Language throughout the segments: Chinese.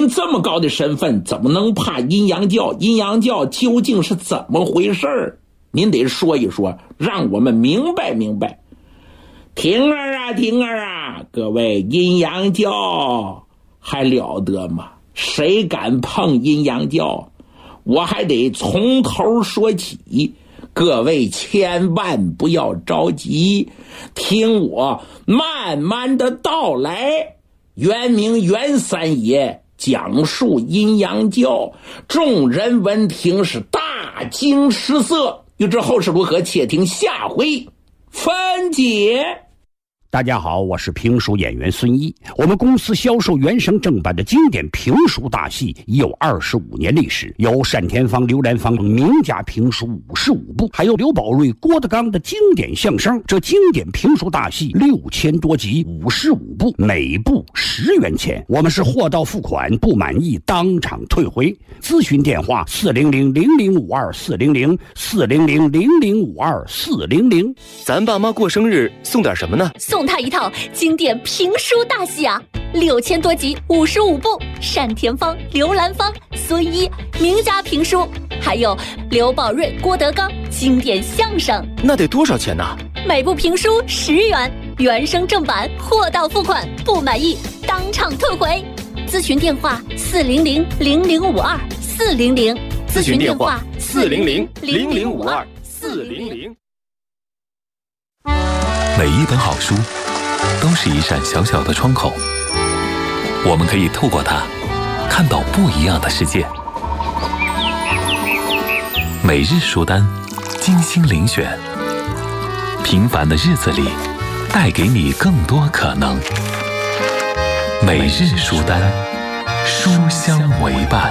您这么高的身份，怎么能怕阴阳教？阴阳教究竟是怎么回事？您得说一说，让我们明白明白。婷儿啊，婷儿啊，各位，阴阳教还了得吗？谁敢碰阴阳教？我还得从头说起。各位千万不要着急，听我慢慢的道来。原名袁三爷，讲述阴阳教，众人闻听是大惊失色。欲知后事如何，且听下回分解。 大家好，我是评书演员孙一。我们公司销售原声正版的经典评书大戏已有25年历史，有单田芳、刘兰芳名家评书55部，还有刘宝瑞、郭德纲的经典相声。这经典评书大戏6000多集，55部，每部10元钱。我们是货到付款，不满意当场退回。咨询电话400-0052-400，400-0052-400。 咱爸妈过生日送点什么呢？ 送他一套经典评书大戏啊，6000多集，55部，单田芳、刘兰芳、孙一名家评书，还有刘宝瑞、郭德纲经典相声。 那得多少钱呢？ 每部评书10元，原声正版，货到付款，不满意当场退回。咨询电话400-0052-400， 咨询电话400-0052-400。 每一本好书都是一扇小小的窗口，我们可以透过它看到不一样的世界。每日书单，精心遴选，平凡的日子里带给你更多可能。每日书单，书香为伴。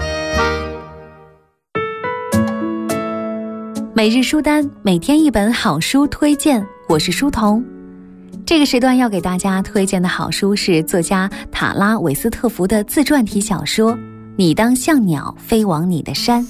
每日书单，每天一本好书推荐，我是书童。这个时段要给大家推荐的好书是作家塔拉·韦斯特福的自传体小说《你当像鸟飞往你的山》。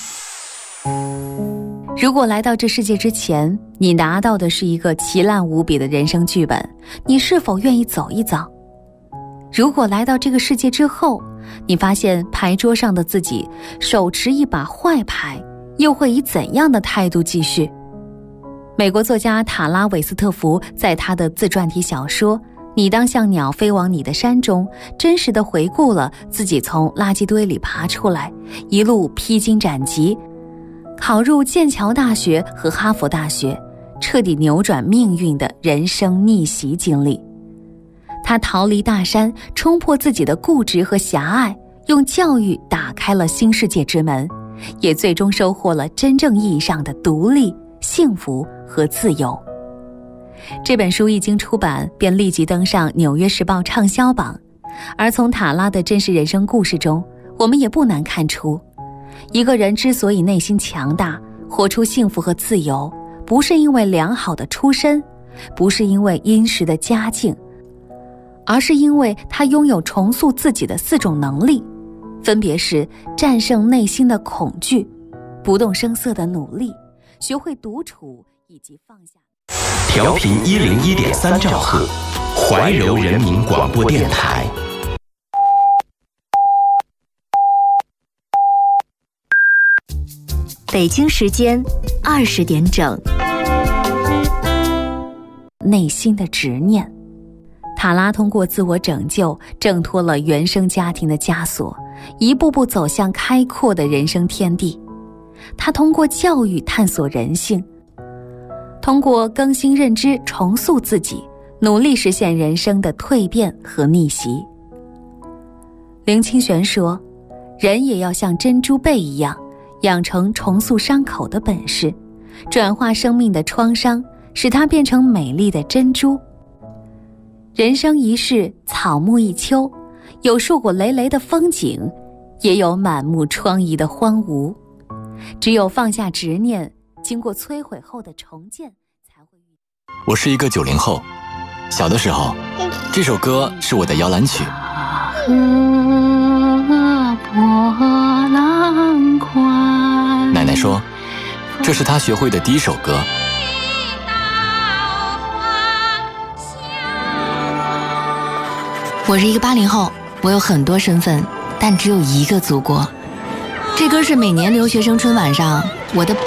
如果来到这世界之前，你拿到的是一个奇烂无比的人生剧本，你是否愿意走一走？如果来到这个世界之后，你发现牌桌上的自己手持一把坏牌，又会以怎样的态度继续？美国作家塔拉·韦斯特福在他的自传体小说《你当像鸟飞往你的山》中，真实地回顾了自己从垃圾堆里爬出来，一路披荆斩棘，考入剑桥大学和哈佛大学，彻底扭转命运的人生逆袭经历。他逃离大山，冲破自己的固执和狭隘，用教育打开了新世界之门，也最终收获了真正意义上的独立、幸福和自由。这本书一经出版，便立即登上《纽约时报》畅销榜。而从塔拉的真实人生故事中，我们也不难看出，一个人之所以内心强大，活出幸福和自由，不是因为良好的出身，不是因为殷实的家境，而是因为他拥有重塑自己的4种能力，分别是战胜内心的恐惧、不动声色的努力、学会独处以及放下。 调频101.3兆赫，怀柔人民广播电台。 北京时间20点整。内心的执念。塔拉通过自我拯救，挣脱了原生家庭的枷锁，一步步走向开阔的人生天地。他通过教育探索人性，通过更新认知重塑自己，努力实现人生的蜕变和逆袭。林清玄说，人也要像珍珠贝一样，养成重塑伤口的本事，转化生命的创伤，使它变成美丽的珍珠。人生一世，草木一秋，有硕果累累的风景，也有满目疮痍的荒芜。只有放下执念，经过摧毁后的重建，才会遇。 我是一个90后，小的时候，这首歌是我的摇篮曲。奶奶说，这是她学会的第一首歌。 我是一个80后，我有很多身份， 但只有一个祖国。这歌是每年留学生春晚上我的